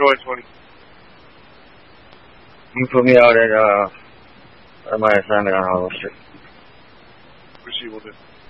Troy 20. You put me out at my assignment on Hollow Street. Proceed with it.